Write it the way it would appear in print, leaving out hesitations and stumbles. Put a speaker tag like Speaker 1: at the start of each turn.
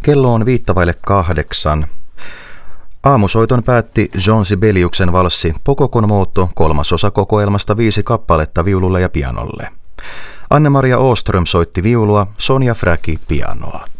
Speaker 1: Kello on 7:05. Aamusoiton päätti Jean Sibeliuksen valssi Poco con moto 3. osa kokoelmasta 5 kappaletta viululle ja pianolle. Anne-Maria Åström soitti viulua, Sonja Fräki pianoa.